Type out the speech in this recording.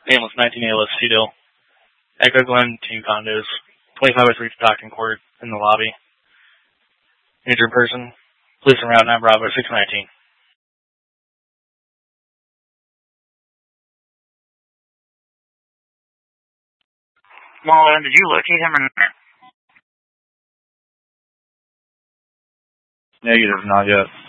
Nameless 19 ALS Cedil. Echo Glen, Team Condos. 2503 Stockton Court in the lobby. Injured person. Police en route 9 Bravo 619. Marlon, did you locate him or not? Negative, not yet.